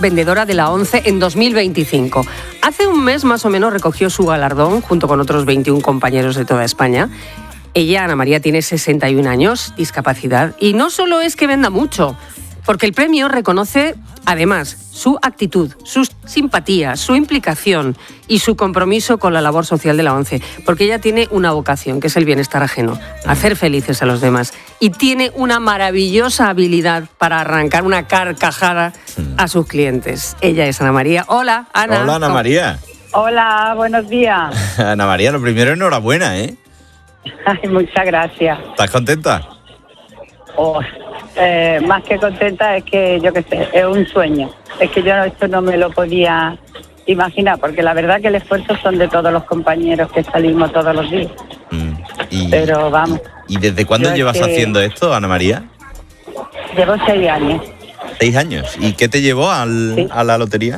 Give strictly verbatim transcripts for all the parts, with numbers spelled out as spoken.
vendedora de la ONCE en dos mil veinticinco. Hace un mes más o menos recogió su galardón junto con otros veintiún compañeros de toda España. Ella, Ana María, tiene sesenta y un años, discapacidad, y no solo es que venda mucho, porque el premio reconoce, además, su actitud, su simpatía, su implicación y su compromiso con la labor social de la ONCE, porque ella tiene una vocación, que es el bienestar ajeno, hacer felices a los demás, y tiene una maravillosa habilidad para arrancar una carcajada a sus clientes. Ella es Ana María. Hola, Ana. Hola, Ana María. Hola, buenos días. Ana María, lo primero, enhorabuena, ¿eh? Ay, muchas gracias. ¿Estás contenta? Oh, eh, más que contenta es que, yo qué sé, es un sueño. Es que yo esto no me lo podía imaginar, porque la verdad que el esfuerzo son de todos los compañeros que salimos todos los días. Mm, y, Pero vamos. ¿Y desde cuándo yo llevas es que haciendo esto, Ana María? Llevo seis años. ¿Seis años? ¿Y qué te llevó al, Sí. a la lotería?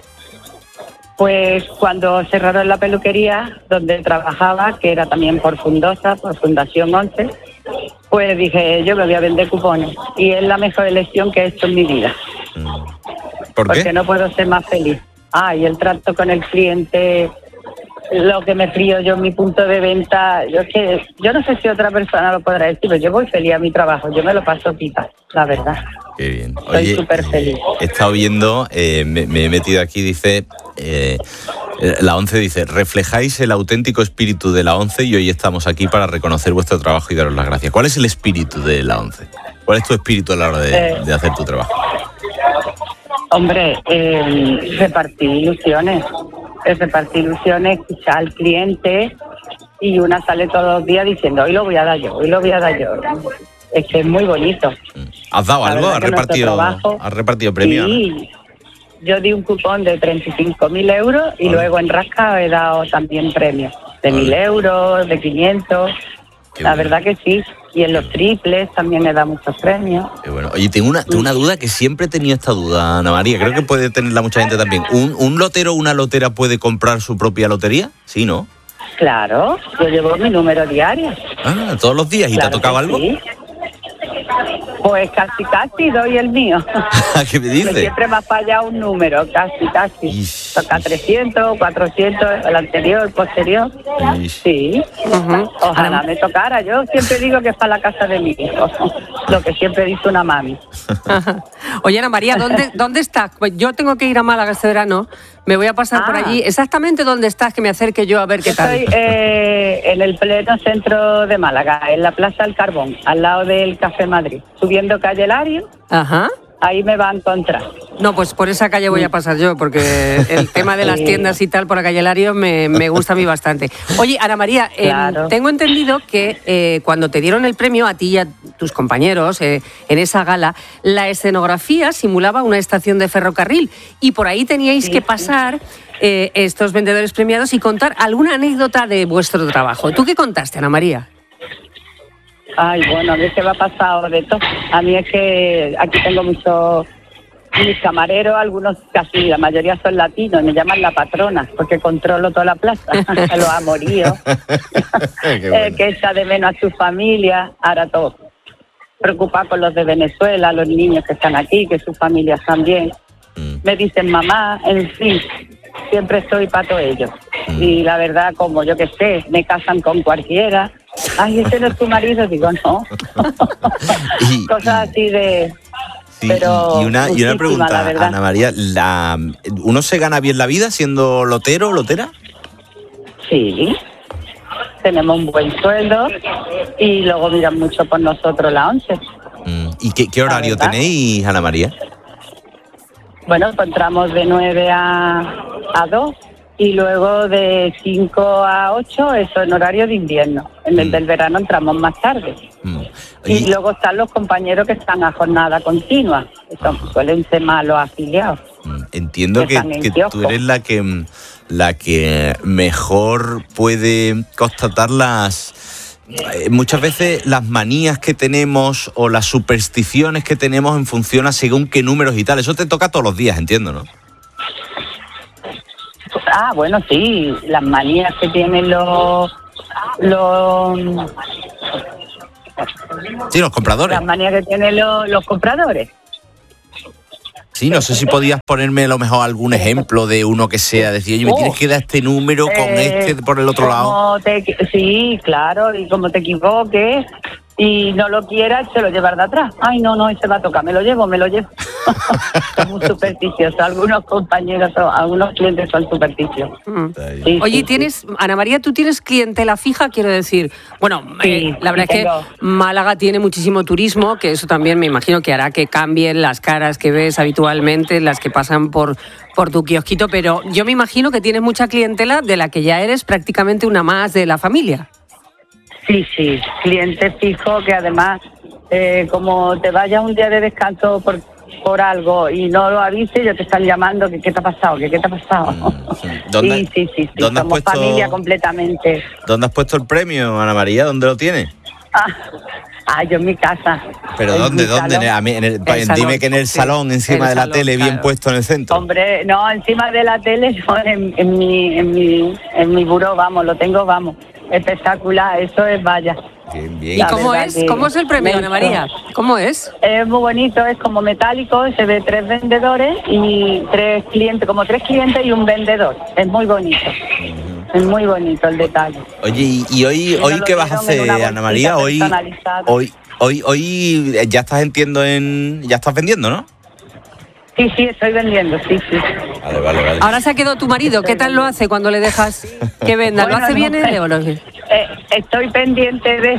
Pues cuando cerraron la peluquería donde trabajaba, que era también por Fundosa, por Fundación ONCE, pues dije, yo me voy a vender cupones. Y es la mejor elección que he hecho en mi vida. ¿Por Porque qué? no puedo ser más feliz. Ah, y el trato con el cliente, lo que me frío yo en mi punto de venta, yo es que yo no sé si otra persona lo podrá decir, pero yo voy feliz a mi trabajo, yo me lo paso pipa, la verdad. Qué bien. Estoy súper feliz. He estado viendo, eh, me, me he metido aquí, dice, eh, la ONCE dice, reflejáis el auténtico espíritu de la ONCE y hoy estamos aquí para reconocer vuestro trabajo y daros las gracias. ¿Cuál es el espíritu de la ONCE? ¿Cuál es tu espíritu a la hora de, Eh, de hacer tu trabajo? Hombre, eh, repartir ilusiones, es repartir ilusiones, escuchar al cliente y una sale todos los días diciendo, hoy lo voy a dar yo, hoy lo voy a dar yo. Es que es muy bonito. ¿Has dado La algo? verdad ¿Has que nuestro repartido, trabajo- ¿has repartido premios? Sí, yo di un cupón de treinta y cinco mil euros y Vale. luego en Rasca he dado también premios de Vale. mil euros, de quinientos. Qué La bueno. verdad que sí. Y en los triples también he dado muchos premios. Qué bueno. Oye, tengo una, tengo una duda que siempre he tenido esta duda, Ana María. Creo que puede tenerla mucha gente también. ¿Un, un lotero o una lotera puede comprar su propia lotería? Sí, ¿no? Claro, yo llevo mi número diario. Ah, todos los días. ¿Y Claro te ha tocado que algo? sí. Pues casi, casi doy el mío. ¿Qué me Que dices? siempre me ha fallado un número, casi, casi. Ish, Toca ish. trescientos, cuatrocientos, el anterior, el posterior. Ish. Sí, Ujú. ojalá Ana- me tocara. Yo siempre digo que es para la casa de mi hijo. Lo que siempre dice una mami. Oye, Ana María, ¿dónde, ¿dónde estás? Pues yo tengo que ir a Málaga este verano, me voy a pasar por Ah. allí. Exactamente dónde estás, que me acerque yo a ver qué tal. Estoy eh, en el pleno centro de Málaga, en la Plaza del Carbón, al lado del Café Madrid. Subiendo calle Lario, Ajá. ahí me va a encontrar. No, pues por esa calle voy a pasar yo, porque el tema de las Sí. tiendas y tal por la calle Lario me, me gusta a mí bastante. Oye, Ana María, eh, Claro. tengo entendido que eh, cuando te dieron el premio a ti y a tus compañeros eh, en esa gala, la escenografía simulaba una estación de ferrocarril y por ahí teníais Sí, que sí. pasar eh, estos vendedores premiados y contar alguna anécdota de vuestro trabajo. ¿Tú qué contaste, Ana María? Ay, bueno, a mí se me ha pasado de todo. A mí es que aquí tengo muchos mis camareros, algunos casi, la mayoría son latinos, y me llaman la patrona, porque controlo toda la plaza, los amoríos, Qué bueno. el que echa de menos a su familia, ahora todo. Preocupado con los de Venezuela, los niños que están aquí, que sus familias también. Mm. Me dicen mamá, en fin, siempre estoy para todo ello. Mm. Y la verdad, como yo que sé, me casan con cualquiera. Ay, ese no es tu marido, digo, no. Y- Cosas y- así de... Sí, pero y, y una, y una muchísima, pregunta, la verdad. Ana María, la, ¿uno se gana bien la vida siendo lotero o lotera? Sí, tenemos un buen sueldo y luego miran mucho por nosotros la once. Mm, ¿Y qué, qué horario verdad. tenéis, Ana María? Bueno, encontramos de nueve a, a dos y luego de cinco a ocho, eso en horario de invierno. En el Mm. del verano entramos más tarde. Mm. Y, Y- luego están los compañeros que están a jornada continua, que son, suelen ser más los afiliados. Mm, Entiendo que que, están en que kiosco. tú eres la que mm, la que mejor puede constatar las eh, muchas veces las manías que tenemos o las supersticiones que tenemos en función a según qué números y tal. Eso te toca todos los días, entiendo, ¿no? Ah, bueno, sí, las manías que tienen los... los Sí, los compradores. las manías que tienen los, los compradores. Sí, no sé si podías ponerme a lo mejor algún ejemplo de uno que sea, decir, oye, me tienes que dar este número con Eh, este por el otro lado. Te, sí, claro, y como te equivoques y no lo quieras, se lo llevas de atrás. Ay, no, no, ese va a tocar, me lo llevo, me lo llevo. Son muy supersticiosos, algunos compañeros, son, algunos clientes son supersticiosos. Mm. Sí, Oye, sí, tienes, sí. Ana María, tú tienes clientela fija, quiero decir. Bueno, Sí, eh, la verdad sí es tengo. que Málaga tiene muchísimo turismo, que eso también me imagino que hará que cambien las caras que ves habitualmente, las que pasan por, por tu kiosquito, pero yo me imagino que tienes mucha clientela de la que ya eres prácticamente una más de la familia. Sí, sí, cliente fijo que además, eh, como te vayas un día de descanso por, por algo y no lo avises, ya te están llamando que qué te ha pasado, que qué te ha pasado. Mm, ¿dónde- sí, sí, sí, sí, dónde has somos puesto- familia completamente. ¿Dónde has puesto el premio, Ana María? ¿Dónde lo tienes? Ah, ah, yo en mi casa. ¿Pero En dónde? mi ¿Dónde? salón. A mí, en el- El dime salón, que en el sí. salón, encima El de la salón, tele, bien claro. puesto en el centro. Hombre, no, encima de la tele, no, en, en mi, en mi, en mi buró, vamos, lo tengo, vamos, espectacular, eso es vaya. Bien, bien. ¿Y La cómo verdad es? que ¿Cómo es el premio, me Ana María? ¿Cómo es? Es muy bonito, es como metálico, se ve tres vendedores y tres clientes, como tres clientes y un vendedor. Es muy bonito. Es muy bonito el detalle. Oye, ¿y, y hoy, Y nos hoy lo qué vas a dieron en hacer, una Ana bolsita María? Hoy, personalizada. hoy, hoy, hoy ya estás entiendo en, ya estás vendiendo, ¿no? Sí, sí, estoy vendiendo, sí, sí. Vale, vale, vale. Ahora se ha quedado tu marido. ¿Qué tal lo hace cuando le dejas que venda? ¿Lo Bueno, hace no bien sé. él o no? Eh, estoy pendiente de...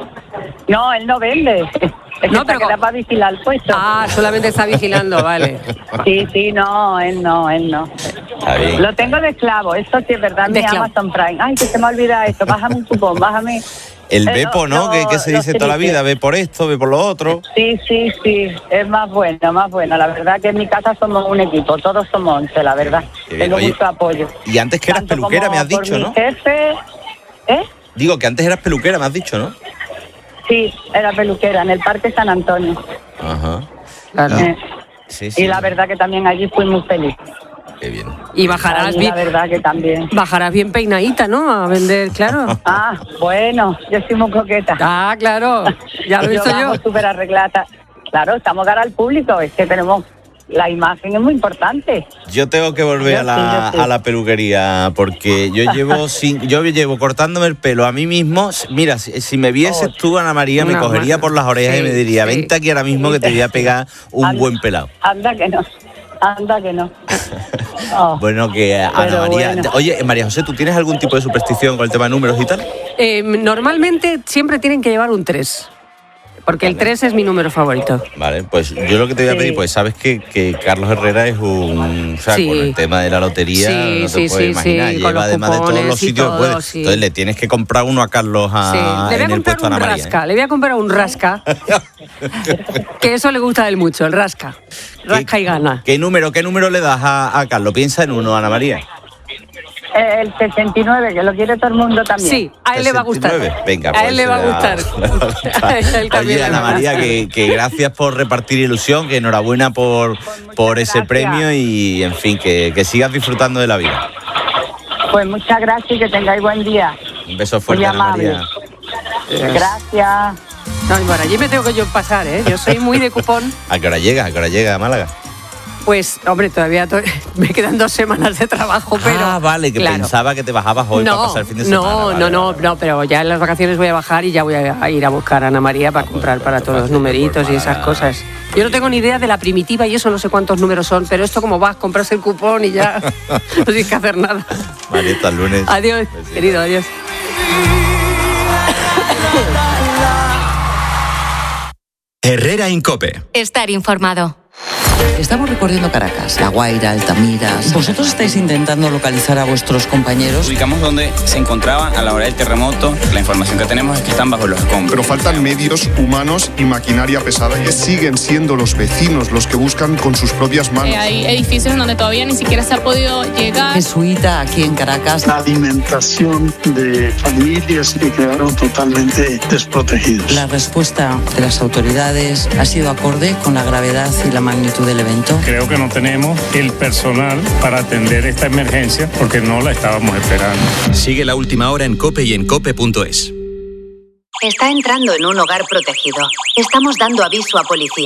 No, él no vende. Es No, que pero se queda como- para vigilar el puesto. Ah, solamente está vigilando, vale. Sí, sí, no, él no, él no. Está bien. Lo tengo de esclavo, eso sí es verdad, De mi esclavo. Amazon Prime. Ay, que se me olvida esto, bájame un cupón, bájame... El Eh, Bepo, ¿no? lo- que, que se lo dice toda la triste. vida, ve por esto, ve por lo otro. Sí, sí, sí, es más bueno, más bueno. La verdad que en mi casa somos un equipo, todos somos once, la verdad. Qué bien. Tengo Oye, mucho apoyo. Y antes que eras Tanto peluquera, como me has por dicho, mi ¿no? jefe, ¿eh? Digo que antes eras peluquera, me has dicho, ¿no? Sí, era peluquera en el Parque San Antonio. Ajá. Claro. Eh, Sí, sí. y la verdad que también allí fui muy feliz. Qué bien. Y bajarás Allí bien, la verdad que también. bajarás bien peinadita, ¿no? A vender, claro. Ah, bueno, yo soy muy coqueta. Ah, claro. Ya lo he visto yo. Yo súper arreglada. Claro, estamos cara al público, es que tenemos... La imagen es muy importante. Yo tengo que volver Yo a la, sí, yo sí. a la peluquería porque yo llevo sin, yo llevo cortándome el pelo a mí mismo. Mira, si, si me vieses tú, Ana María, me Una cogería mano. por las orejas Sí, y me diría, sí. vente aquí ahora mismo que te voy a pegar un Anda. buen pelado. Anda que no, anda que no. Oh. Bueno, que Ana Pero María... bueno. Oye, María José, ¿tú tienes algún tipo de superstición con el tema de números y tal? Eh, normalmente siempre tienen que llevar un tres. Porque el Vale. tres es mi número favorito. Vale, pues yo lo que te voy a Sí. pedir, pues sabes que, que Carlos Herrera es un... O sea, Sí. con el tema de la lotería, Sí, no te sí, puedes sí, imaginar. sí, con Lleva los además de todos cupones los y sitios que todo, puede. sí. Entonces le tienes que comprar uno a Carlos a, Sí, le voy a en el comprar puesto de un Ana María. rasca, le voy a comprar un rasca, que eso le gusta a él mucho, el rasca. Rasca y gana. ¿Qué número, qué número le das a, a Carlos? Piensa en uno, Ana María. Eh, El sesenta y nueve, que lo quiere todo el mundo también. Sí, a él le va a gustar. sesenta y nueve. Venga, a pues él le va a gustar. A él también Oye, le Ana va a María, gustar. que, que gracias por repartir ilusión, que enhorabuena por, por ese gracias. premio y, en fin, que, que sigas disfrutando de la vida. Pues muchas gracias y que tengáis buen día. Un beso fuerte, Muy Ana amable. María. Gracias. No, y por allí me tengo que yo pasar, ¿eh? Yo soy muy de cupón. ¿A qué hora llega? ¿A qué hora llega a Málaga? Pues, hombre, todavía to- me quedan dos semanas de trabajo, pero... ah, vale, que claro. pensaba que te bajabas hoy para pasar el fin de semana. No, Vale, no, no, vale. no, pero ya en las vacaciones voy a bajar y ya voy a ir a buscar a Ana María para comprar para todos los numeritos y esas cosas. Yo no tengo ni idea de la primitiva y eso, no sé cuántos números son, pero esto como vas, compras el cupón y ya no tienes que hacer nada. Vale, hasta el lunes. Adiós, Besito. querido, adiós. Herrera Incope. Estar informado. Estamos recorriendo Caracas, La Guaira, Altamira. ¿Vosotros estáis intentando localizar a vuestros compañeros? Ubicamos donde se encontraban a la hora del terremoto. La información que tenemos es que están bajo los escombros. Pero faltan medios humanos y maquinaria pesada que siguen siendo los vecinos los que buscan con sus propias manos. Eh, hay edificios en donde todavía ni siquiera se ha podido llegar. Jesuita aquí en Caracas. La alimentación de familias que quedaron totalmente desprotegidos. La respuesta de las autoridades ha sido acorde con la gravedad y la magnitud del evento. Creo que no tenemos el personal para atender esta emergencia porque no la estábamos esperando. Sigue la última hora en COPE y en cope punto es. Está entrando en un hogar protegido. Estamos dando aviso a policía.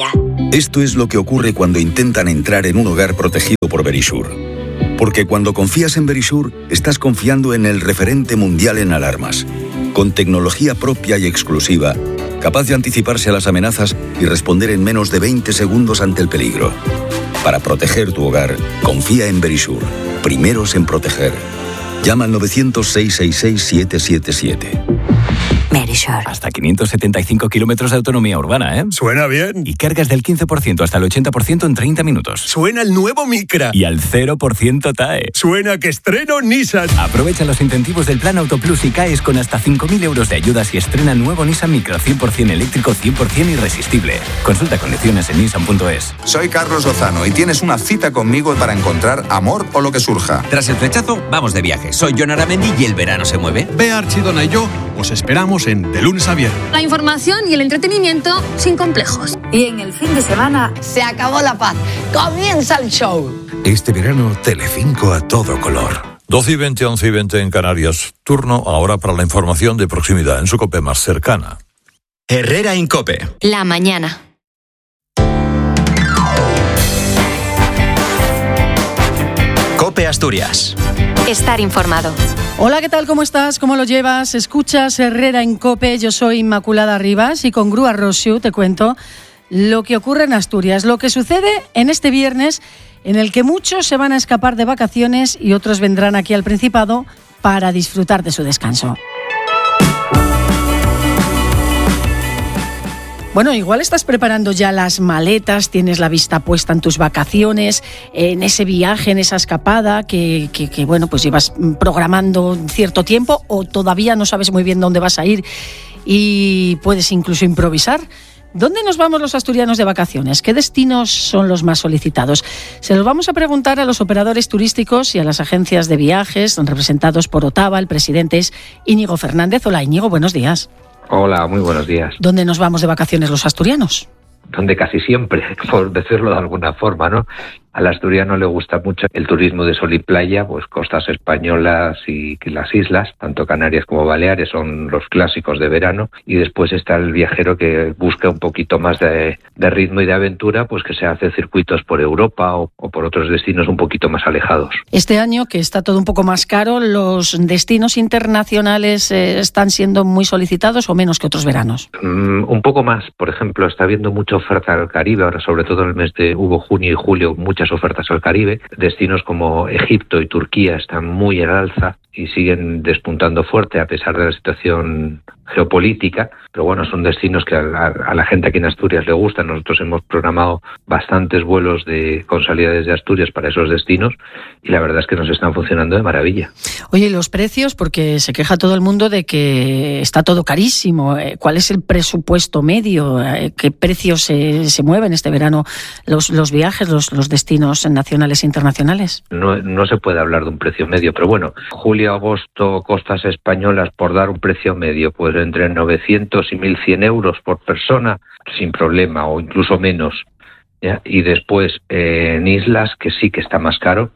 Esto es lo que ocurre cuando intentan entrar en un hogar protegido por Verisure. Porque cuando confías en Verisure, estás confiando en el referente mundial en alarmas, con tecnología propia y exclusiva, capaz de anticiparse a las amenazas y responder en menos de veinte segundos ante el peligro. Para proteger tu hogar, confía en Verisure. Primeros en proteger. Llama al novecientos, seiscientos sesenta y seis, siete siete siete. Verisure. Hasta quinientos setenta y cinco kilómetros de autonomía urbana, ¿eh? Suena bien. Y cargas del quince por ciento hasta el ochenta por ciento en treinta minutos. Suena el nuevo Micra. Y al cero por ciento T A E. Suena que estreno Nissan. Aprovecha los incentivos del Plan Auto Plus y caes con hasta cinco mil euros de ayudas y estrena nuevo Nissan Micra cien por ciento eléctrico, cien por ciento irresistible. Consulta condiciones en nissan punto es. Soy Carlos Lozano y tienes una cita conmigo para encontrar amor o lo que surja. Tras el flechazo, vamos de viaje. Soy Jon Aramendi y el verano se mueve. Bea Archidona y yo os esperamos en De Lunes a Viernes. La información y el entretenimiento sin complejos. Y en el fin de semana se acabó la paz. Comienza el show. Este verano, Telecinco a todo color. doce y veinte, once y veinte en Canarias. Turno ahora para la información de proximidad en su COPE más cercana. Herrera en COPE. La mañana. COPE Asturias. Estar informado. Hola, ¿qué tal? ¿Cómo estás? ¿Cómo lo llevas? Escuchas Herrera en COPE. Yo soy Inmaculada Rivas y con Grúa Rosiu te cuento lo que ocurre en Asturias, lo que sucede en este viernes en el que muchos se van a escapar de vacaciones y otros vendrán aquí al Principado para disfrutar de su descanso. Bueno, igual estás preparando ya las maletas, tienes la vista puesta en tus vacaciones, en ese viaje, en esa escapada que, que, que bueno, pues llevas programando cierto tiempo o todavía no sabes muy bien dónde vas a ir y puedes incluso improvisar. ¿Dónde nos vamos los asturianos de vacaciones? ¿Qué destinos son los más solicitados? Se los vamos a preguntar a los operadores turísticos y a las agencias de viajes representados por Otava. El presidente es Íñigo Fernández. Hola, Íñigo, buenos días. Hola, muy buenos días. ¿Dónde nos vamos de vacaciones los asturianos? Donde casi siempre, por decirlo de alguna forma, ¿no? Al asturiano le gusta mucho el turismo de sol y playa, pues costas españolas y las islas, tanto Canarias como Baleares son los clásicos de verano, y después está el viajero que busca un poquito más de, de ritmo y de aventura, pues que se hace circuitos por Europa o, o por otros destinos un poquito más alejados. Este año, que está todo un poco más caro, ¿los destinos internacionales eh, están siendo muy solicitados o menos que otros veranos? Mm, un poco más. Por ejemplo, está habiendo mucha oferta al Caribe, ahora sobre todo en el mes de hubo junio y julio, muchas ofertas al Caribe. Destinos como Egipto y Turquía están muy en alza y siguen despuntando fuerte a pesar de la situación geopolítica, pero bueno, son destinos que a la, a la gente aquí en Asturias le gustan. Nosotros hemos programado bastantes vuelos de con salida desde Asturias para esos destinos y la verdad es que nos están funcionando de maravilla. Oye, ¿y los precios? Porque se queja todo el mundo de que está todo carísimo. ¿Cuál es el presupuesto medio? ¿Qué precios se, se mueven este verano los, los viajes, los, los destinos nacionales e internacionales? No, no se puede hablar de un precio medio, pero bueno, julio, agosto, costas españolas, por dar un precio medio, pues entre novecientos y mil cien euros por persona, sin problema, o incluso menos. ¿Ya? Y después eh, en islas, que sí que está más caro,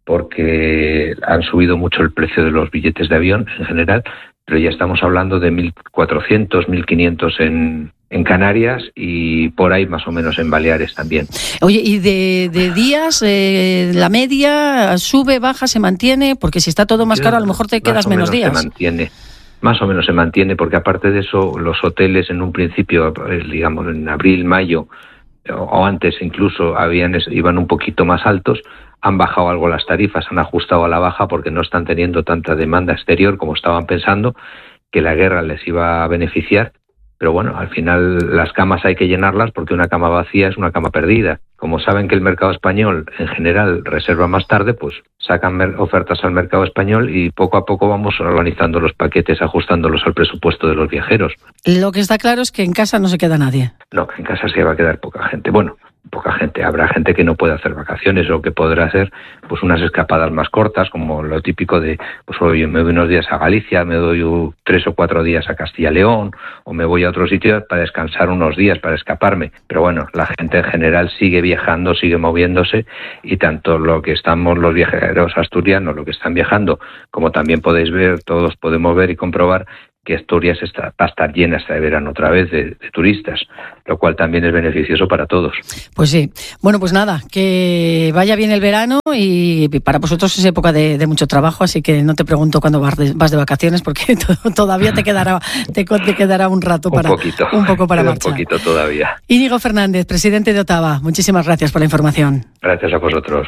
porque han subido mucho el precio de los billetes de avión en general, pero ya estamos hablando de mil cuatrocientos, mil quinientos en, en Canarias y por ahí más o menos en Baleares también. Oye, ¿y de, de días, eh, la media sube, baja, se mantiene? Porque si está todo más caro, a lo mejor te quedas menos días. Se mantiene. Más o menos se mantiene, porque aparte de eso, los hoteles en un principio, digamos en abril, mayo, o antes incluso, habían iban un poquito más altos, han bajado algo las tarifas, han ajustado a la baja porque no están teniendo tanta demanda exterior como estaban pensando, que la guerra les iba a beneficiar. Pero bueno, al final las camas hay que llenarlas porque una cama vacía es una cama perdida. Como saben que el mercado español en general reserva más tarde, pues sacan ofertas al mercado español y poco a poco vamos organizando los paquetes, ajustándolos al presupuesto de los viajeros. Lo que está claro es que en casa no se queda nadie. No, en casa se va a quedar poca gente. Bueno, poca gente. Habrá gente que no puede hacer vacaciones o que podrá hacer pues unas escapadas más cortas, como lo típico de, pues hoy me voy unos días a Galicia, me doy un, tres o cuatro días a Castilla y León, o me voy a otro sitio para descansar unos días, para escaparme. Pero bueno, la gente en general sigue viajando, sigue moviéndose, y tanto lo que estamos los viajeros asturianos, lo que están viajando, como también podéis ver, todos podemos ver y comprobar que Asturias está, va a estar llena este verano otra vez de, de turistas, lo cual también es beneficioso para todos. Pues sí. Bueno, pues nada, que vaya bien el verano y para vosotros es época de, de mucho trabajo, así que no te pregunto cuándo vas de, vas de vacaciones porque todavía te quedará te, te quedará un rato para un, poquito, un poco para marchar. Un poquito todavía. Íñigo Fernández, presidente de Otava, muchísimas gracias por la información. Gracias a vosotros.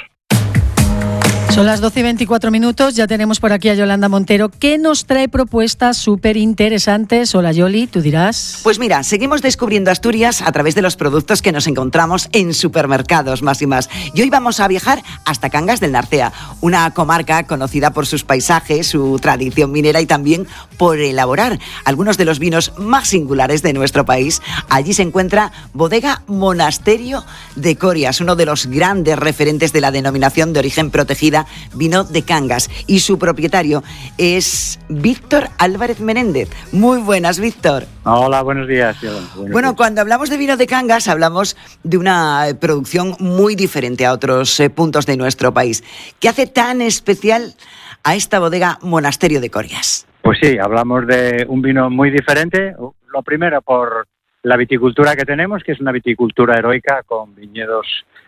Son las doce y veinticuatro minutos, ya tenemos por aquí a Yolanda Montero, que nos trae propuestas súper interesantes. Hola Yoli, tú dirás. Pues mira, seguimos descubriendo Asturias a través de los productos que nos encontramos en supermercados, más y más. Y hoy vamos a viajar hasta Cangas del Narcea, una comarca conocida por sus paisajes, su tradición minera y también por elaborar algunos de los vinos más singulares de nuestro país. Allí se encuentra Bodega Monasterio de Corias, uno de los grandes referentes de la denominación de origen protegida Vino de Cangas, y su propietario es Víctor Álvarez Menéndez. Muy buenas, Víctor. Hola, buenos días. Buenos bueno, días. Cuando hablamos de vino de Cangas hablamos de una producción muy diferente a otros eh, puntos de nuestro país. ¿Qué hace tan especial a esta bodega Monasterio de Corias? Pues sí, hablamos de un vino muy diferente. Lo primero por la viticultura que tenemos, que es una viticultura heroica con viñedos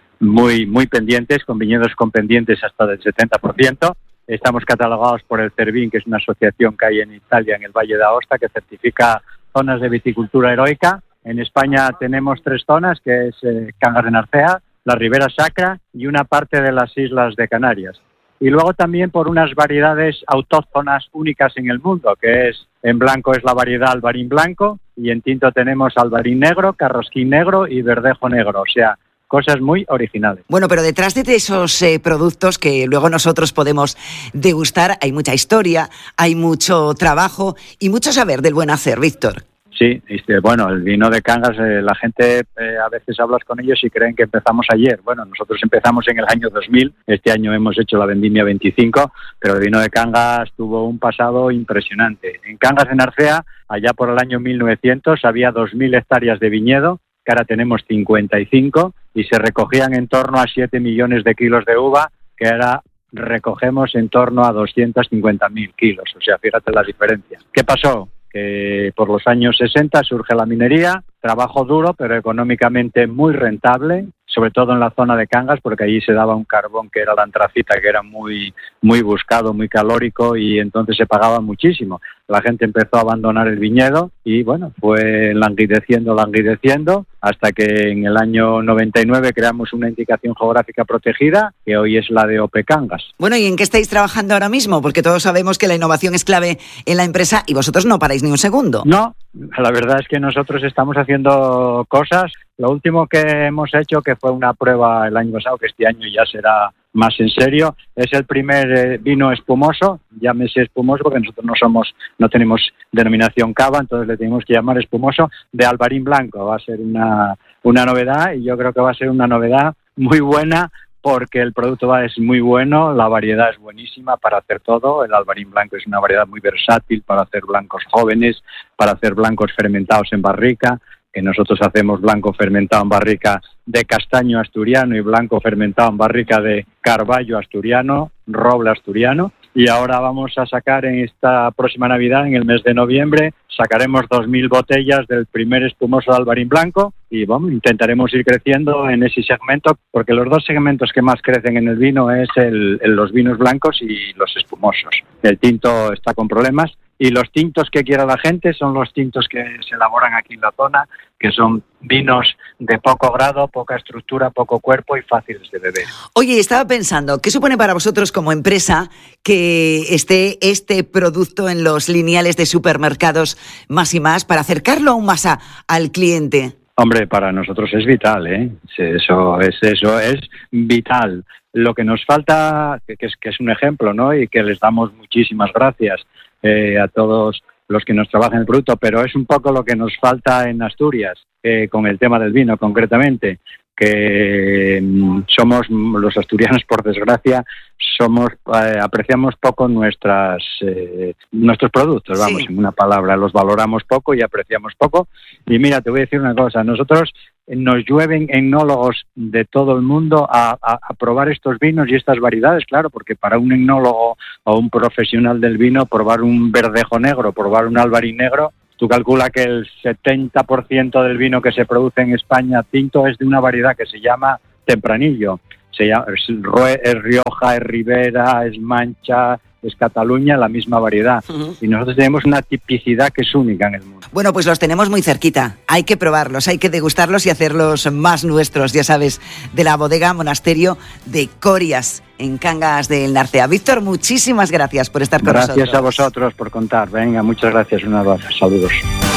muy muy pendientes, con viñedos con pendientes hasta del setenta por ciento. Estamos catalogados por el Cervin, que es una asociación que hay en Italia, en el Valle de Aosta, que certifica zonas de viticultura heroica. En España tenemos tres zonas, que es eh, Cangas de Narcea, la Ribera Sacra y una parte de las islas de Canarias. Y luego también por unas variedades autóctonas únicas en el mundo, que es, en blanco es la variedad Albarín blanco, y en tinto tenemos Albarín negro, Carrosquín negro y Verdejo negro, o sea, cosas muy originales. Bueno, pero detrás de esos eh, productos que luego nosotros podemos degustar hay mucha historia, hay mucho trabajo y mucho saber del buen hacer, Víctor. Sí, este, bueno, el vino de Cangas, eh, la gente eh, a veces hablas con ellos y creen que empezamos ayer. Bueno, nosotros empezamos en el año dos mil, este año hemos hecho la vendimia veinticinco, pero el vino de Cangas tuvo un pasado impresionante. En Cangas de Narcea, allá por el año mil novecientos, había dos mil hectáreas de viñedo, que ahora tenemos cincuenta y cinco, y se recogían en torno a siete millones de kilos de uva, que ahora recogemos en torno a doscientos cincuenta mil kilos. O sea, fíjate la diferencia. ¿Qué pasó? Que por los años sesenta surge la minería, trabajo duro, pero económicamente muy rentable, sobre todo en la zona de Cangas, porque allí se daba un carbón que era la antracita, que era muy, muy buscado, muy calórico, y entonces se pagaba muchísimo. La gente empezó a abandonar el viñedo y, bueno, fue languideciendo, languideciendo, hasta que en el año noventa y nueve creamos una indicación geográfica protegida, que hoy es la de O P E Cangas. Bueno, ¿y en qué estáis trabajando ahora mismo? Porque todos sabemos que la innovación es clave en la empresa y vosotros no paráis ni un segundo. No, la verdad es que nosotros estamos haciendo cosas. Lo último que hemos hecho, que fue una prueba el año pasado, que este año ya será más en serio, es el primer eh, vino espumoso, llámese espumoso porque nosotros no somos, no tenemos denominación cava, entonces le tenemos que llamar espumoso, de Albarín blanco. Va a ser una, una novedad, y yo creo que va a ser una novedad muy buena, porque el producto va, es muy bueno, la variedad es buenísima para hacer todo. El Albarín blanco es una variedad muy versátil para hacer blancos jóvenes, para hacer blancos fermentados en barrica, que nosotros hacemos blanco fermentado en barrica de castaño asturiano y blanco fermentado en barrica de carballo asturiano, roble asturiano. Y ahora vamos a sacar en esta próxima Navidad, en el mes de noviembre, sacaremos dos mil botellas del primer espumoso de Albarín blanco, y bueno, intentaremos ir creciendo en ese segmento, porque los dos segmentos que más crecen en el vino es el, el, los vinos blancos y los espumosos. El tinto está con problemas, y los tintos que quiera la gente son los tintos que se elaboran aquí en la zona, que son vinos de poco grado, poca estructura, poco cuerpo y fáciles de beber. Oye, estaba pensando, ¿qué supone para vosotros como empresa que esté este producto en los lineales de supermercados más y más para acercarlo aún más a, al cliente? Hombre, para nosotros es vital, ¿eh? Eso es, eso es vital. Lo que nos falta, que es, que es un ejemplo, ¿no? Y que les damos muchísimas gracias eh, a todos los que nos trabajan el producto, pero es un poco lo que nos falta en Asturias, eh, con el tema del vino concretamente, que mm, somos los asturianos, por desgracia, somos eh, apreciamos poco nuestras eh, nuestros productos, vamos, sí. En una palabra, los valoramos poco y apreciamos poco. Y mira, te voy a decir una cosa, nosotros nos llueven etnólogos de todo el mundo a, a, a probar estos vinos y estas variedades, claro, porque para un etnólogo o un profesional del vino, probar un verdejo negro, probar un albarín negro, tú calcula que el setenta por ciento del vino que se produce en España tinto es de una variedad que se llama Tempranillo. Se llama, es, es Rioja, es Ribera, es Mancha, es Cataluña, la misma variedad. Uh-huh. Y nosotros tenemos una tipicidad que es única en el mundo. Bueno, pues los tenemos muy cerquita. Hay que probarlos, hay que degustarlos y hacerlos más nuestros, ya sabes, de la bodega Monasterio de Corias, en Cangas del Narcea. Víctor, muchísimas gracias por estar con gracias nosotros. Gracias a vosotros por contar. Venga, muchas gracias. Un abrazo. Saludos.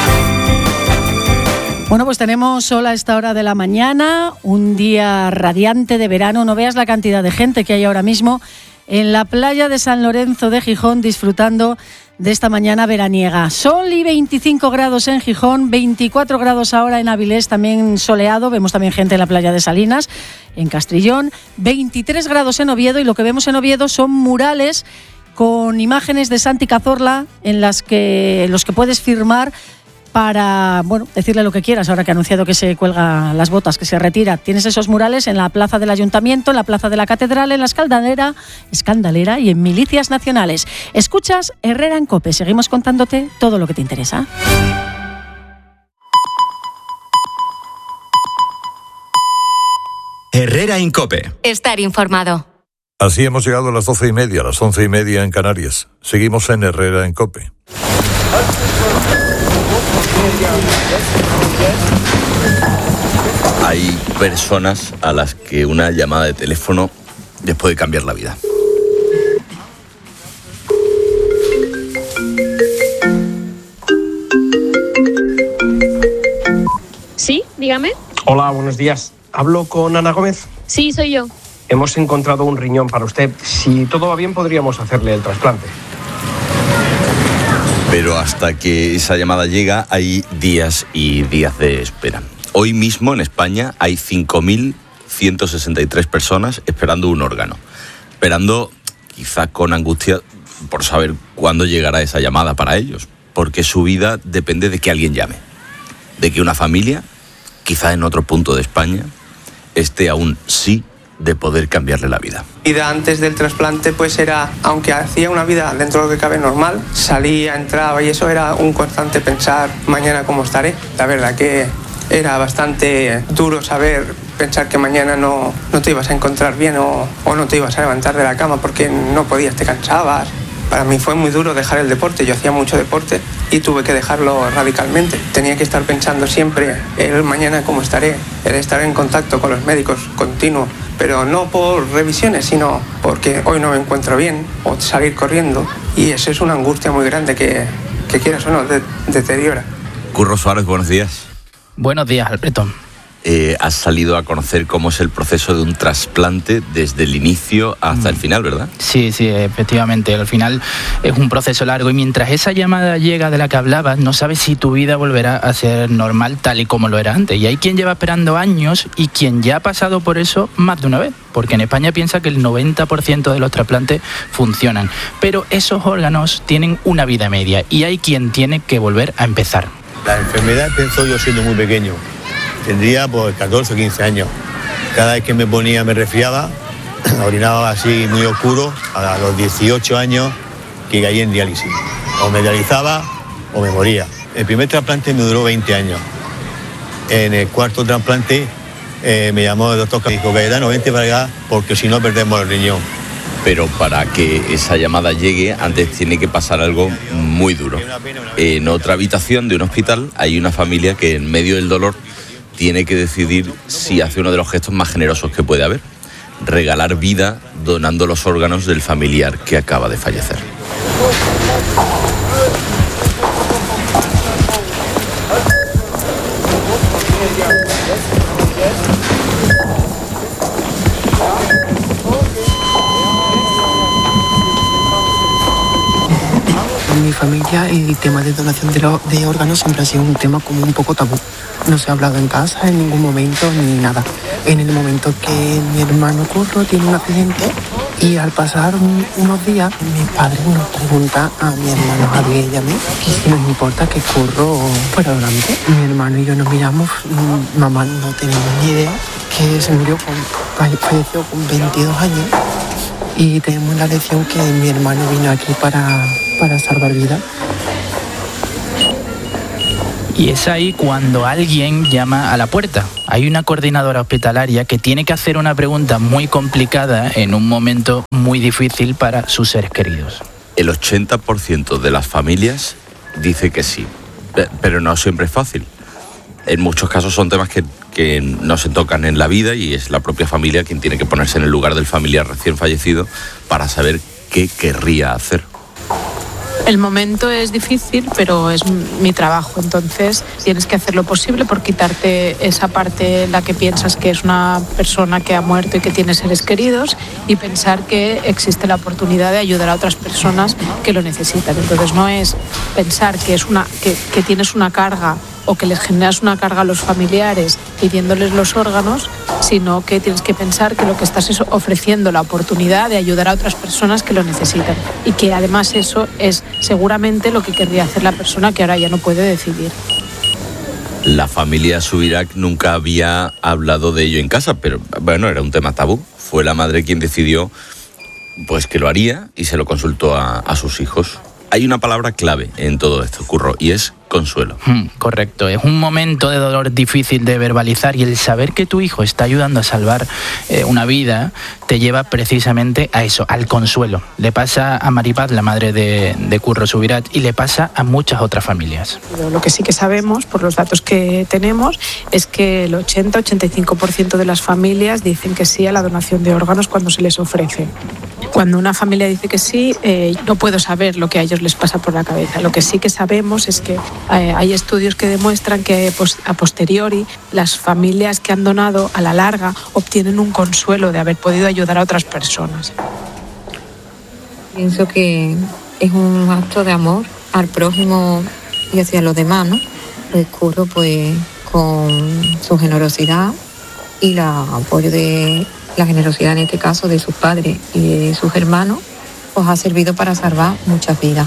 Bueno, pues tenemos sol a esta hora de la mañana, un día radiante de verano. No veas la cantidad de gente que hay ahora mismo en la playa de San Lorenzo de Gijón disfrutando de esta mañana veraniega. Sol y veinticinco grados en Gijón, veinticuatro grados ahora en Avilés, también soleado. Vemos también gente en la playa de Salinas, en Castrillón, veintitrés grados en Oviedo, y lo que vemos en Oviedo son murales con imágenes de Santi Cazorla en las que los que puedes firmar para, bueno, decirle lo que quieras ahora que ha anunciado que se cuelga las botas, que se retira. Tienes esos murales en la plaza del Ayuntamiento, en la plaza de la Catedral, en la Escandalera, Escandalera y en Milicias Nacionales. Escuchas Herrera en COPE. Seguimos contándote todo lo que te interesa. Herrera en COPE. Estar informado. Así hemos llegado a las doce y media, a las once y media en Canarias. Seguimos en Herrera en COPE. Hay personas a las que una llamada de teléfono les puede cambiar la vida. Sí, dígame. Hola, buenos días. ¿Hablo con Ana Gómez? Sí, soy yo. Hemos encontrado un riñón para usted. Si todo va bien, podríamos hacerle el trasplante. Pero hasta que esa llamada llega, hay días y días de espera. Hoy mismo en España hay cinco mil ciento sesenta y tres personas esperando un órgano. Esperando, quizá con angustia, por saber cuándo llegará esa llamada para ellos. Porque su vida depende de que alguien llame. De que una familia, quizá en otro punto de España, esté a un sí de poder cambiarle la vida. Mi vida antes del trasplante pues era, aunque hacía una vida dentro de lo que cabe normal, salía, entraba y eso era un constante pensar mañana cómo estaré. La verdad que era bastante duro saber, pensar que mañana no, no te ibas a encontrar bien o, o no te ibas a levantar de la cama porque no podías, te cansabas. Para mí fue muy duro dejar el deporte, yo hacía mucho deporte y tuve que dejarlo radicalmente. Tenía que estar pensando siempre el mañana cómo estaré, el estar en contacto con los médicos continuo, pero no por revisiones, sino porque hoy no me encuentro bien o salir corriendo, y eso es una angustia muy grande que, que quieras o no, de, deteriora. Curro Suárez, buenos días. Buenos días, Alberto. Eh, has salido a conocer cómo es el proceso de un trasplante desde el inicio hasta mm. el final, ¿verdad? Sí, sí, efectivamente. Al final es un proceso largo y mientras esa llamada llega de la que hablabas, no sabes si tu vida volverá a ser normal tal y como lo era antes. Y hay quien lleva esperando años y quien ya ha pasado por eso más de una vez. Porque en España piensa que el noventa por ciento de los trasplantes funcionan. Pero esos órganos tienen una vida media y hay quien tiene que volver a empezar. La enfermedad empezó yo siendo muy pequeño. Tendría pues catorce o quince años. Cada vez que me ponía, me resfriaba, orinaba así muy oscuro, a los dieciocho años que caí en diálisis. O me dializaba o me moría. El primer trasplante me duró veinte años. En el cuarto trasplante eh, me llamó el doctor que dijo, Cayetano, vente para acá porque si no perdemos el riñón. Pero para que esa llamada llegue, antes tiene que pasar algo muy duro. En otra habitación de un hospital hay una familia que en medio del dolor tiene que decidir si hace uno de los gestos más generosos que puede haber: regalar vida donando los órganos del familiar que acaba de fallecer. Mi familia el tema de donación de, lo, de órganos siempre ha sido un tema como un poco tabú. No se ha hablado en casa en ningún momento ni nada. En el momento que mi hermano Curro tiene un accidente y al pasar un, unos días mi padre nos pregunta a mi hermano Javier y a mí que si nos importa que Curro fuera donante. Mi hermano y yo nos miramos, mamá no tenemos ni idea, que se murió con, falleció con veintidós años y tenemos la lección que mi hermano vino aquí para, para salvar vidas. Y es ahí cuando alguien llama a la puerta. Hay una coordinadora hospitalaria que tiene que hacer una pregunta muy complicada en un momento muy difícil para sus seres queridos. El ochenta por ciento de las familias dice que sí, pero no siempre es fácil. En muchos casos son temas que, que no se tocan en la vida y es la propia familia quien tiene que ponerse en el lugar del familiar recién fallecido para saber qué querría hacer. El momento es difícil, pero es mi trabajo, entonces tienes que hacer lo posible por quitarte esa parte en la que piensas que es una persona que ha muerto y que tiene seres queridos y pensar que existe la oportunidad de ayudar a otras personas que lo necesitan. Entonces no es pensar que, es una, que, que tienes una carga o que les generas una carga a los familiares pidiéndoles los órganos, sino que tienes que pensar que lo que estás es ofreciendo la oportunidad de ayudar a otras personas que lo necesitan y que además eso es seguramente lo que querría hacer la persona que ahora ya no puede decidir. La familia Subirac nunca había hablado de ello en casa, pero bueno, era un tema tabú. Fue la madre quien decidió pues que lo haría y se lo consultó a, a sus hijos. Hay una palabra clave en todo esto, Curro, y es consuelo. Mm, correcto, es un momento de dolor difícil de verbalizar y el saber que tu hijo está ayudando a salvar eh, una vida te lleva precisamente a eso, al consuelo. Le pasa a Maripaz, la madre de, de Curro Subirac, y le pasa a muchas otras familias. Lo que sí que sabemos, por los datos que tenemos, es que el ochenta a ochenta y cinco por ciento de las familias dicen que sí a la donación de órganos cuando se les ofrece. Cuando una familia dice que sí, eh, no puedo saber lo que a ellos les pasa por la cabeza. Lo que sí que sabemos es que eh, hay estudios que demuestran que pues, a posteriori las familias que han donado a la larga obtienen un consuelo de haber podido ayudar a otras personas. Pienso que es un acto de amor al prójimo y hacia los demás, ¿no? Pues Curro, pues con su generosidad y el apoyo de la generosidad en este caso de sus padres y de sus hermanos, pues ha servido para salvar muchas vidas.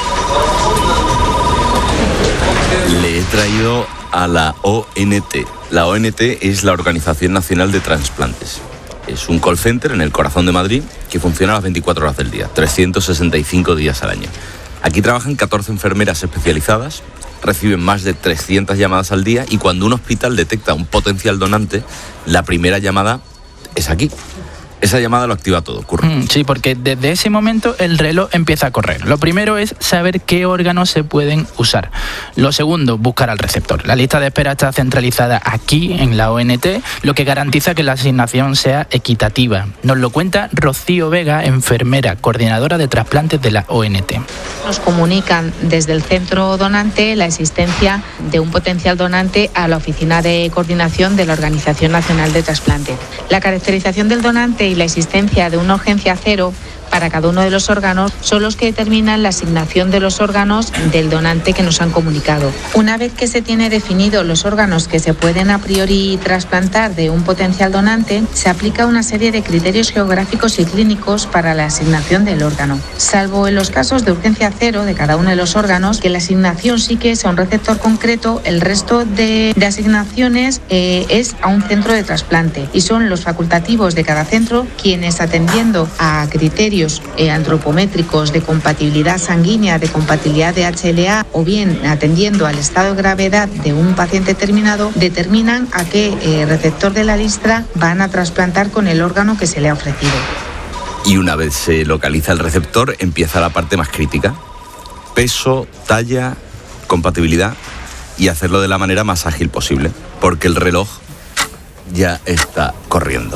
Le he traído a la O N T. La O N T es la Organización Nacional de Transplantes. Es un call center en el corazón de Madrid que funciona a las veinticuatro horas del día, trescientos sesenta y cinco días al año. Aquí trabajan catorce enfermeras especializadas, reciben más de trescientas llamadas al día y cuando un hospital detecta un potencial donante, la primera llamada es aquí. Esa llamada lo activa todo, Curro. Mm, sí, porque desde ese momento el reloj empieza a correr. Lo primero es saber qué órganos se pueden usar. Lo segundo, buscar al receptor. La lista de espera está centralizada aquí, en la O N T, lo que garantiza que la asignación sea equitativa. Nos lo cuenta Rocío Vega, enfermera, coordinadora de trasplantes de la O N T. Nos comunican desde el centro donante la existencia de un potencial donante a la Oficina de Coordinación de la Organización Nacional de Trasplante. La caracterización del donante y la existencia de una urgencia cero para cada uno de los órganos son los que determinan la asignación de los órganos del donante que nos han comunicado. Una vez que se tiene definido los órganos que se pueden a priori trasplantar de un potencial donante, se aplica una serie de criterios geográficos y clínicos para la asignación del órgano. Salvo en los casos de urgencia cero de cada uno de los órganos, que la asignación sí que es a un receptor concreto, el resto de, de asignaciones eh, es a un centro de trasplante y son los facultativos de cada centro quienes, atendiendo a criterios Eh, antropométricos de compatibilidad sanguínea, de compatibilidad de H L A o bien atendiendo al estado de gravedad de un paciente terminado, determinan a qué eh, receptor de la lista van a trasplantar con el órgano que se le ha ofrecido. Y una vez se localiza el receptor, empieza la parte más crítica. Peso, talla, compatibilidad y hacerlo de la manera más ágil posible, porque el reloj ya está corriendo.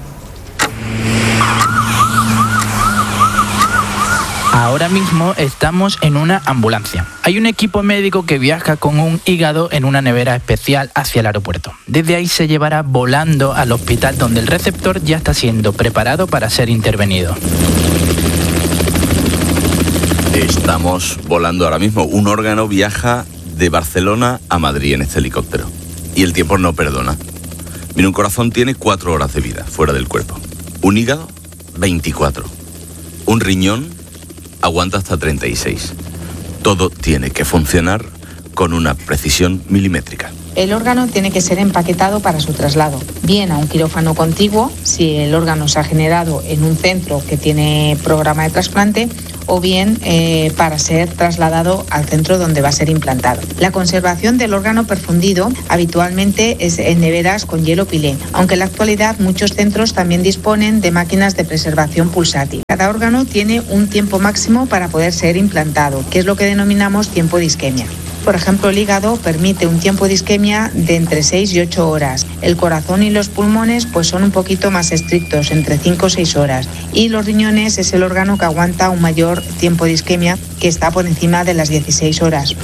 Ahora mismo estamos en una ambulancia. Hay un equipo médico que viaja con un hígado en una nevera especial hacia el aeropuerto. Desde ahí se llevará volando al hospital donde el receptor ya está siendo preparado para ser intervenido. Estamos volando ahora mismo. Un órgano viaja de Barcelona a Madrid en este helicóptero. Y el tiempo no perdona. Mira, un corazón tiene cuatro horas de vida fuera del cuerpo. Un hígado, veinticuatro. Un riñón aguanta hasta treinta y seis. Todo tiene que funcionar con una precisión milimétrica. El órgano tiene que ser empaquetado para su traslado, bien a un quirófano contiguo, si el órgano se ha generado en un centro que tiene programa de trasplante, o bien eh, para ser trasladado al centro donde va a ser implantado. La conservación del órgano perfundido habitualmente es en neveras con hielo pilé, aunque en la actualidad muchos centros también disponen de máquinas de preservación pulsátil. Cada órgano tiene un tiempo máximo para poder ser implantado, que es lo que denominamos tiempo de isquemia. Por ejemplo, el hígado permite un tiempo de isquemia de entre seis y ocho horas. El corazón y los pulmones pues son un poquito más estrictos, entre cinco o seis horas. Y los riñones es el órgano que aguanta un mayor tiempo de isquemia, que está por encima de las dieciséis horas.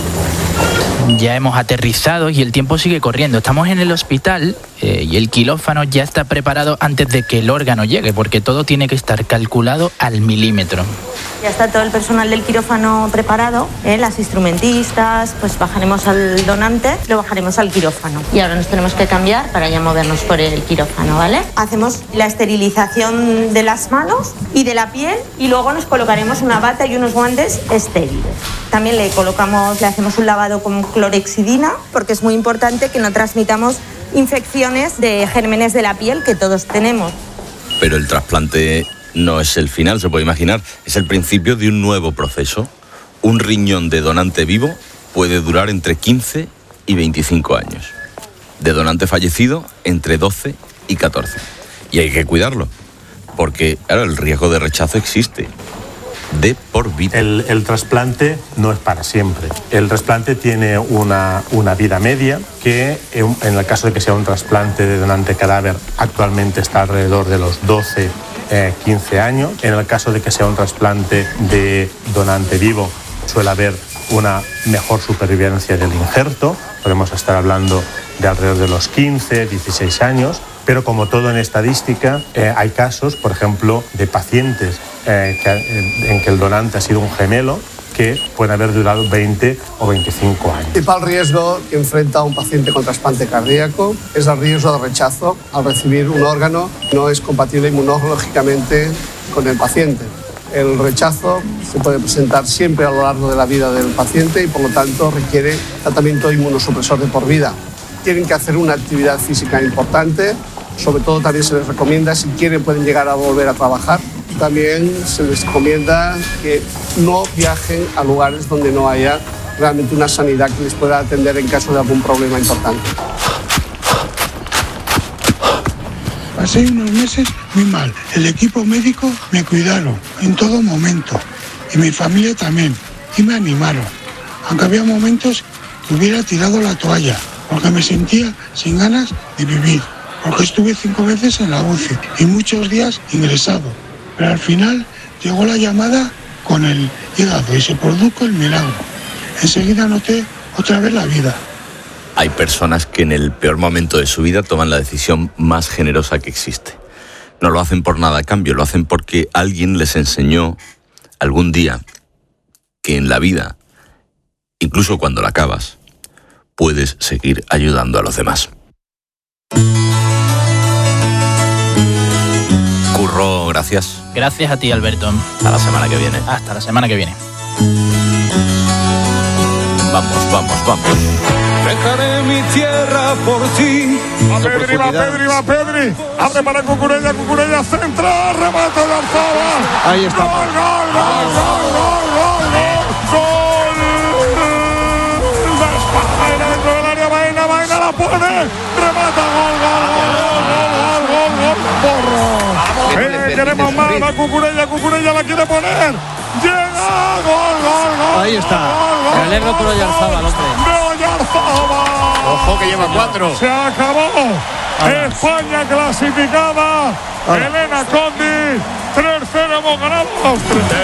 Ya hemos aterrizado y el tiempo sigue corriendo. Estamos en el hospital eh, y el quirófano ya está preparado antes de que el órgano llegue, porque todo tiene que estar calculado al milímetro. Ya está todo el personal del quirófano preparado, ¿eh? Las instrumentistas, pues bajaremos al donante, lo bajaremos al quirófano. Y ahora nos tenemos que cambiar para ya movernos por el quirófano, ¿vale? Hacemos la esterilización de las manos y de la piel y luego nos colocaremos una bata y unos guantes estériles. También le colocamos, le hacemos un lavado con clorexidina, porque es muy importante que no transmitamos infecciones de gérmenes de la piel que todos tenemos. Pero el trasplante no es el final, se puede imaginar. Es el principio de un nuevo proceso. Un riñón de donante vivo puede durar entre quince y veinticinco años. De donante fallecido, entre doce y catorce. Y hay que cuidarlo, porque claro, el riesgo de rechazo existe. De por vida. El, el trasplante no es para siempre. El trasplante tiene una, una vida media que, en, en el caso de que sea un trasplante de donante cadáver, actualmente está alrededor de los doce, quince años. En el caso de que sea un trasplante de donante vivo, suele haber una mejor supervivencia del injerto. Podemos estar hablando de alrededor de los quince, dieciséis años. Pero como todo en estadística, eh, hay casos, por ejemplo, de pacientes eh, que, eh, en que el donante ha sido un gemelo que pueden haber durado veinte o veinticinco años. El principal riesgo que enfrenta un paciente con trasplante cardíaco es el riesgo de rechazo al recibir un órgano que no es compatible inmunológicamente con el paciente. El rechazo se puede presentar siempre a lo largo de la vida del paciente y por lo tanto requiere tratamiento inmunosupresor de por vida. Tienen que hacer una actividad física importante, sobre todo también se les recomienda, si quieren pueden llegar a volver a trabajar. También se les recomienda que no viajen a lugares donde no haya realmente una sanidad que les pueda atender en caso de algún problema importante. Pasé unos meses muy mal. El equipo médico me cuidaron en todo momento y mi familia también, y me animaron, aunque había momentos que hubiera tirado la toalla, porque me sentía sin ganas de vivir, porque estuve cinco veces en la U C I y muchos días ingresado. Pero al final llegó la llamada con el hígado y se produjo el milagro. Enseguida noté otra vez la vida. Hay personas que en el peor momento de su vida toman la decisión más generosa que existe. No lo hacen por nada a cambio, lo hacen porque alguien les enseñó algún día que en la vida, incluso cuando la acabas, puedes seguir ayudando a los demás. Curro, gracias. Gracias a ti, Alberto. Hasta la semana que viene. Hasta la semana que viene. Vamos, vamos, vamos. Dejaré mi tierra por ti. Va Pedri, va Pedri, va Pedri. Abre para Cucurella, Cucurella centra, remate de Arzaba. Ahí está. Gol, gol, gol, gol, gol, gol, gol. Gol. Baena dentro del área, Baena, Baena la pone. Remata, gol, gol, gol, gol, gol, gol, gol. Porro. Eh, queremos más, va Cucurella, Cucurella la quiere poner. Llega, gol, gol, gol. Ahí está. Gol, Me alegro por Oyarzábal, hombre. Ojo que lleva cuatro. Se acabó. Ahora. España clasificada. Ahora. Elena Condi. tres cero hemos ganado.